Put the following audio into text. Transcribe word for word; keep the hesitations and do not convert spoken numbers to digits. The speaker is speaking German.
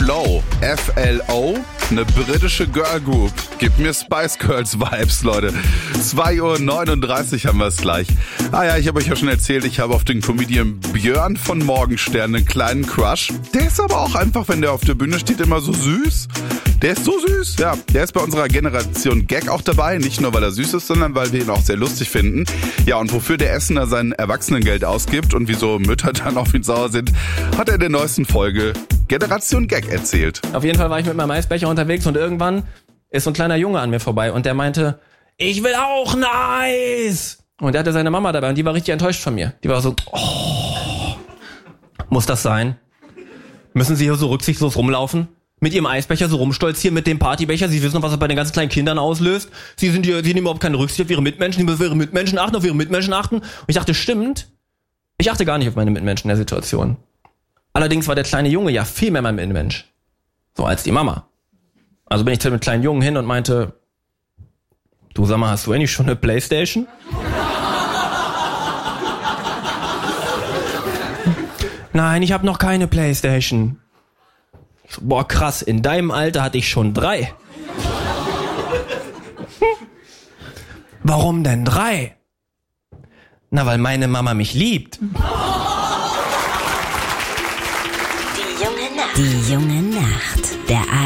Flow, F L O, eine britische Girl Group. Gibt mir Spice Girls Vibes, Leute. zwei Uhr neununddreißig haben wir es gleich. Ah ja, ich habe euch ja schon erzählt, ich habe auf den Comedian Björn von Morgenstern einen kleinen Crush. Der ist aber auch einfach, wenn der auf der Bühne steht, immer so süß. Der ist so süß, ja. Der ist bei unserer Generation Gag auch dabei. Nicht nur, weil er süß ist, sondern weil wir ihn auch sehr lustig finden. Ja, und wofür der Essener sein Erwachsenengeld ausgibt und wieso Mütter dann auf ihn sauer sind, hat er in der neuesten Folge Generation Gag erzählt. Auf jeden Fall war ich mit meinem Eisbecher unterwegs und irgendwann ist so ein kleiner Junge an mir vorbei und der meinte, ich will auch ein Eis. Und er hatte seine Mama dabei und die war richtig enttäuscht von mir. Die war so, oh, muss das sein? Müssen Sie hier so rücksichtslos rumlaufen? Mit Ihrem Eisbecher so rumstolzieren mit dem Partybecher. Sie wissen noch, was das bei den ganzen kleinen Kindern auslöst. Sie sind hier, Sie nehmen überhaupt keine Rücksicht auf Ihre Mitmenschen. Sie müssen auf Ihre Mitmenschen achten, auf Ihre Mitmenschen achten. Und ich dachte, stimmt. Ich achte gar nicht auf meine Mitmenschen in der Situation. Allerdings war der kleine Junge ja viel mehr mein Mitmensch. So als die Mama. Also bin ich zu dem kleinen Jungen hin und meinte, du sag mal, hast du eigentlich schon eine Playstation? Nein, ich habe noch keine Playstation. Ich so, boah, krass, in deinem Alter hatte ich schon drei. Warum denn drei? Na, weil meine Mama mich liebt. Die junge Nacht. Die junge Nacht. Der